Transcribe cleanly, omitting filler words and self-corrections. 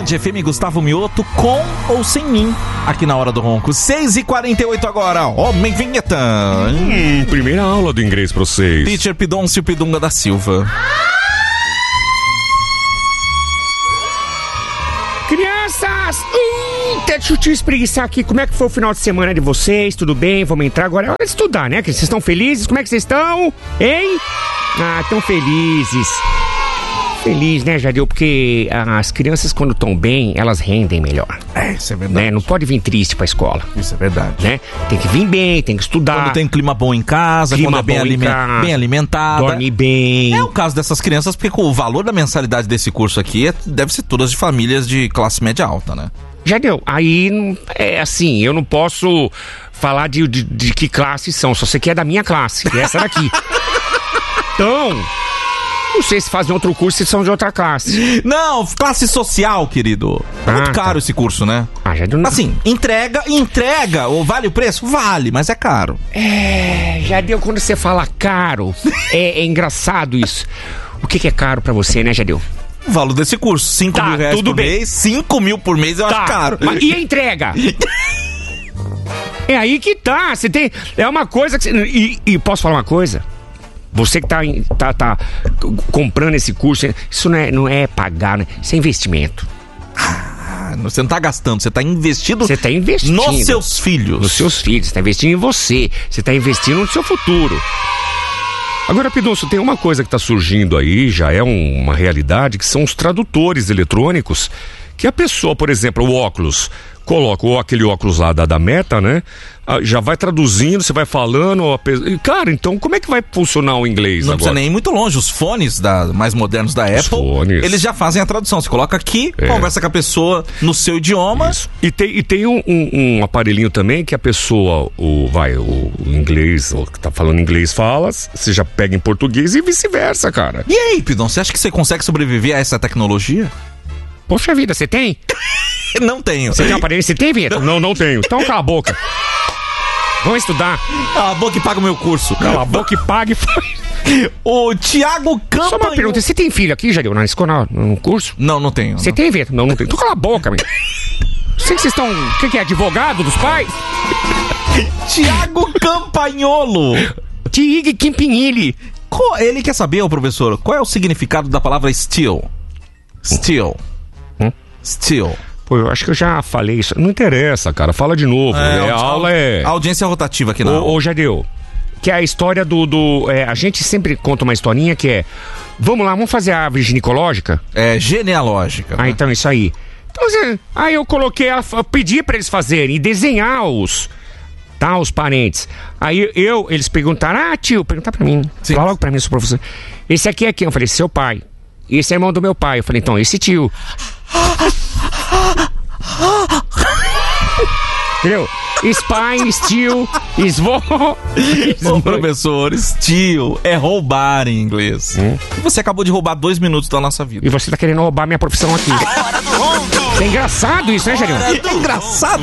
Band FM, Gustavo Mioto, com ou sem mim, aqui na Hora do Ronco. 6h48 agora, homem vinheta. Primeira aula do inglês pra vocês. Teacher Pidoncio Pidunga da Silva. Crianças, deixa eu te espreguiçar aqui. Como é que foi o final de semana de vocês? Tudo bem? Vamos entrar agora. É hora de estudar, né? Vocês estão felizes? Como é que vocês estão? Hein? Ah, tão felizes. Feliz, né, Jadeu? Porque as crianças, quando estão bem, elas rendem melhor. Isso é verdade. Né? Não pode vir triste pra escola. Isso é verdade. Né? Tem que vir bem, tem que estudar. Quando tem clima bom em casa, quando é bem alimentada. Dorme bem. É o caso dessas crianças, porque o valor da mensalidade desse curso aqui deve ser todas de famílias de classe média alta, né? Jadeu, aí é assim, eu não posso falar de que classe são, só sei que é da minha classe, que é essa daqui. Então, não sei se fazem outro curso, se são de outra classe. Não, classe social, querido. É muito caro esse curso, né? Jadeu, não... Assim, entrega, ou vale o preço? Vale, mas é caro. Jadeu, quando você fala caro, é engraçado isso. O que é caro pra você, né, Jadeu? O valor desse curso, 5 mil reais por mês, 5 mil por mês eu acho caro. Mas e a entrega? É aí que tá, você tem... É uma coisa que você... E posso falar uma coisa? Você que tá comprando esse curso, isso não é pagar, né? Isso é investimento. Você não tá gastando, você tá investindo... Você tá investindo. Nos seus filhos. Nos seus filhos, você tá investindo em você. Você tá investindo no seu futuro. Agora, Pidoncio, tem uma coisa que tá surgindo aí, já é uma realidade, que são os tradutores eletrônicos, que a pessoa, por exemplo, o óculos, coloca aquele óculos lá da Meta, né? Já vai traduzindo, você vai falando. Cara, então como é que vai funcionar o inglês agora? Não precisa nem ir muito longe. Os fones mais modernos da Apple, eles já fazem a tradução. Você coloca aqui, conversa com a pessoa no seu idioma. Isso. E tem um aparelhinho também que a pessoa, o inglês, o que tá falando inglês fala, você já pega em português e vice-versa, cara. E aí, Pidon, você acha que você consegue sobreviver a essa tecnologia? Poxa vida, você tem? Não tenho. Você tem um aparelho? Você tem, Vitor? Não tenho. Então cala a boca. Vamos estudar. Cala a boca e paga o meu curso. Cala a boca e paga e O Thiago Campanholo. Só uma pergunta, você tem filho aqui, Jadeu, na escola, no curso? Não tenho. Você tem, Vitor? Não tenho. Então cala a boca, meu. Sei que vocês estão... O que é? Advogado dos pais? Thiago Campanholo. Tiago Campinilli. Ele quer saber, professor, qual é o significado da palavra still? Still. Still. Pô, eu acho que eu já falei isso. Não interessa, cara. Fala de novo. A aula é... A audiência é rotativa aqui na aula. Ô, Jadeu, que é a história a gente sempre conta uma historinha que é... Vamos lá, vamos fazer a árvore ginecológica? É, genealógica. Né? Então, isso aí. Então, aí eu coloquei, pedi pra eles fazerem, desenhar os parentes. Aí eles perguntaram, tio, pergunta pra mim. Sim. Fala logo pra mim, seu professor. Esse aqui é quem? Eu falei, seu pai. Esse é irmão do meu pai. Eu falei, então, esse tio. Entendeu? Spy, tio, esvó. Ô, professor, tio é roubar em inglês. E você acabou de roubar 2 minutos da nossa vida. E você tá querendo roubar minha profissão aqui. É engraçado isso, né, Jadeu? É engraçado.